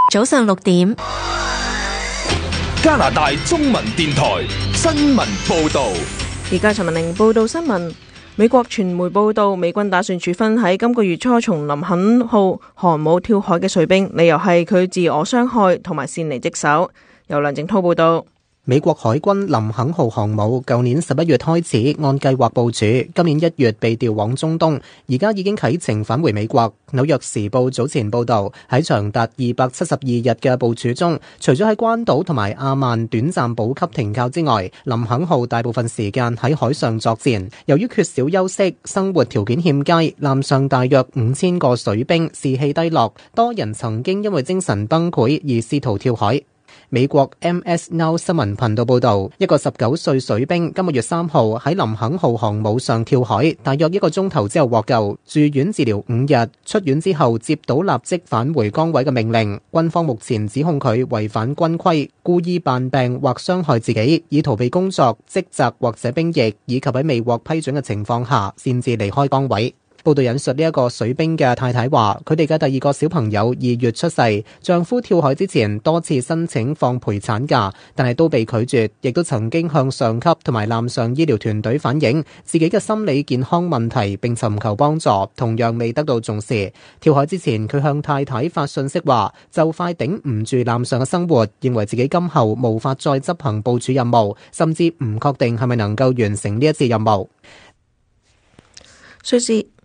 早上6點， 加拿大中文電台新聞報導。 而家陳文玲報道新聞。美國傳媒報道，美軍打算處分喺今個月初從林肯號航母跳海嘅水兵，理由係佢自我傷害同埋擅離職守。由梁靜濤報道。 美國海軍林肯號航母舊年11月開始按計劃部署，今年1月被調往中東，而家已經啟程返回美國。紐約時報早前報道，喺長達272日嘅部署中，除咗喺關島同埋阿曼短暫補給停靠之外，林肯號大部分時間喺海上作戰。由於缺少休息，生活條件欠佳，艦上大約5000個水兵士氣低落，多人曾經因為精神崩潰而試圖跳海。美國 MS Now 新聞頻道報導，一個19歲水兵今個月3號喺林肯號航母上跳海，大約1個鐘頭之後獲救，住院治療5日，出院之後接到立即返回崗位嘅命令。軍方目前指控佢違反軍規，故意扮病或傷害自己，以逃避工作、職責或者兵役，以及喺未獲批准嘅情況下擅自離開崗位。報道引述呢一個水兵嘅太太話，佢哋嘅第2個小朋友2月出世，丈夫跳海之前多次申請放陪產假，但係都被拒絕，亦都曾經向上級同埋艦上醫療團隊反映自己嘅心理健康問題並尋求幫助，同樣未得到重視。跳海之前，佢向太太發信息話，就快頂唔住艦上嘅生活，認為自己今後無法再執行部署任務，甚至唔確定係咪能夠完成呢一次任務。 瑞士